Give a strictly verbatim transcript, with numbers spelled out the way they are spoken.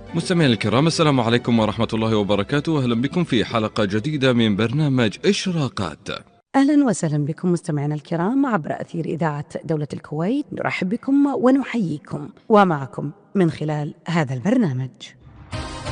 مستمعينا الكرام، السلام عليكم ورحمة الله وبركاته. أهلا بكم في حلقة جديدة من برنامج إشراقات. أهلا وسهلا بكم مستمعينا الكرام عبر أثير إذاعة دولة الكويت. نرحب بكم ونحييكم ومعكم من خلال هذا البرنامج.